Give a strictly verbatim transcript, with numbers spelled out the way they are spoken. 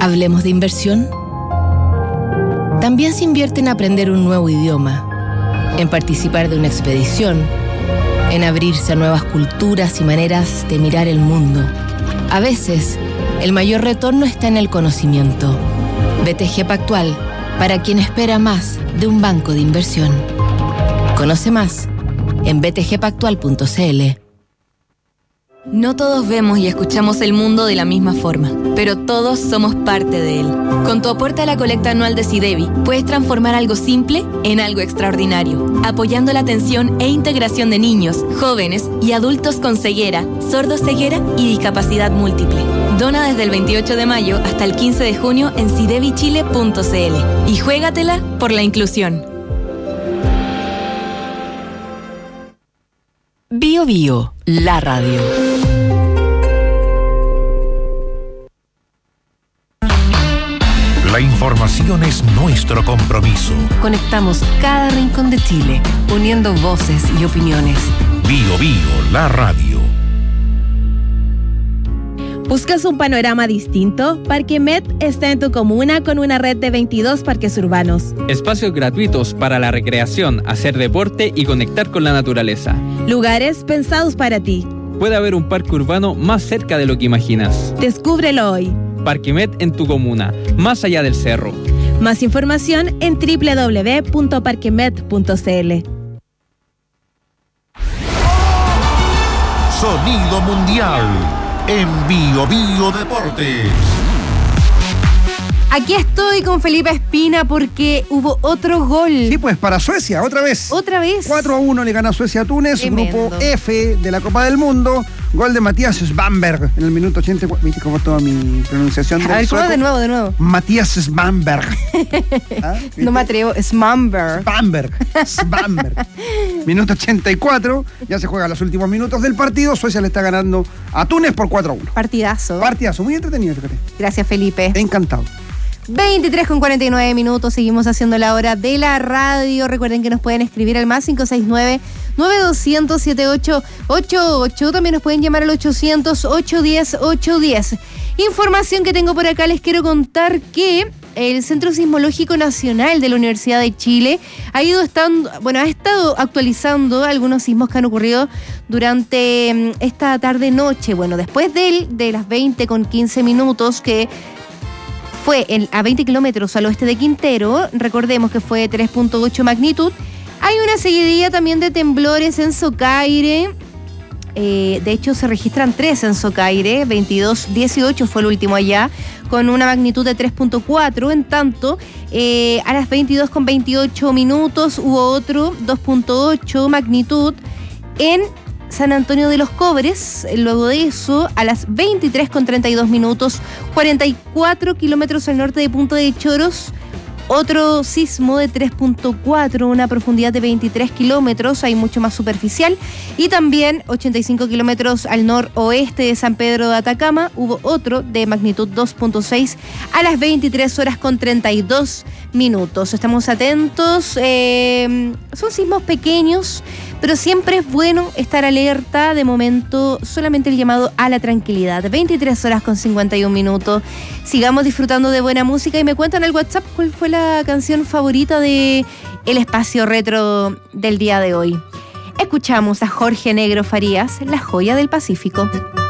¿Hablemos de inversión? También se invierte en aprender un nuevo idioma, en participar de una expedición, en abrirse a nuevas culturas y maneras de mirar el mundo. A veces, el mayor retorno está en el conocimiento. B T G Pactual, para quien espera más de un banco de inversión. Conoce más en b t g pactual punto c l. No todos vemos y escuchamos el mundo de la misma forma, pero todos somos parte de él. Con tu aporte a la colecta anual de SIDEBI, puedes transformar algo simple en algo extraordinario, apoyando la atención e integración de niños, jóvenes y adultos con ceguera, sordoceguera y discapacidad múltiple. Dona desde el veintiocho de mayo hasta el quince de junio en sidebi chile punto c l y juégatela por la inclusión. Bio Bio, la radio. La información es nuestro compromiso. Conectamos cada rincón de Chile, uniendo voces y opiniones. Bio Bio, la radio. ¿Buscas un panorama distinto? Parquemet está en tu comuna con una red de veintidós parques urbanos. Espacios gratuitos para la recreación, hacer deporte y conectar con la naturaleza. Lugares pensados para ti. Puede haber un parque urbano más cerca de lo que imaginas. Descúbrelo hoy. Parquemet en tu comuna, más allá del cerro. Más información en doble u doble u doble u punto parquemet punto c l. Sonido Mundial en Bio Bio Deportes. Aquí estoy con Felipe Espina porque hubo otro gol. Sí, pues para Suecia, otra vez. ¿Otra vez? cuatro a uno le gana Suecia a Túnez, Tremendo. Grupo F de la Copa del Mundo. Gol de Matías Svanberg en el minuto ochenta y cuatro. ¿Viste cómo toda mi pronunciación? A ver, ¿cómo? De nuevo, de nuevo. Matías Svanberg. ¿Ah? No me atrevo. Smamberg. Svanberg. Svanberg. Minuto ochenta y cuatro. Ya se juegan los últimos minutos del partido. Suecia le está ganando a Túnez por cuatro a uno. Partidazo. Partidazo. Muy entretenido, fíjate. Gracias, Felipe. Encantado. veintitrés con cuarenta y nueve minutos, seguimos haciendo la hora de la radio. Recuerden que nos pueden escribir al más cinco seis nueve, nueve dos cero cero, siete ocho ocho ocho. También nos pueden llamar al ochocientos, ochocientos diez, ochocientos diez. Información que tengo por acá, les quiero contar que el Centro Sismológico Nacional de la Universidad de Chile ha ido estando, bueno, ha estado actualizando algunos sismos que han ocurrido durante esta tarde-noche. Bueno, después de, de las veinte con quince minutos que fue en, a veinte kilómetros al oeste de Quintero, recordemos que fue tres punto ocho magnitud. Hay una seguidilla también de temblores en Socaire. Eh, de hecho, se registran tres en Socaire, veintidós dieciocho fue el último allá, con una magnitud de tres punto cuatro. En tanto, eh, a las veintidós con veintiocho minutos hubo otro dos punto ocho magnitud en San Antonio de los Cobres. Luego de eso, a las veintitrés con treinta y dos minutos, cuarenta y cuatro kilómetros al norte de Punta de Choros, otro sismo de tres punto cuatro, una profundidad de veintitrés kilómetros, hay mucho más superficial. Y también ochenta y cinco kilómetros al noroeste de San Pedro de Atacama, hubo otro de magnitud dos punto seis a las veintitrés horas con treinta y dos minutos. Estamos atentos, eh, son sismos pequeños, pero siempre es bueno estar alerta. De momento, solamente el llamado a la tranquilidad. veintitrés horas con cincuenta y un minutos. Sigamos disfrutando de buena música y me cuentan al WhatsApp cuál fue la canción favorita de el espacio retro del día de hoy. Escuchamos a Jorge Negro Farías, La Joya del Pacífico.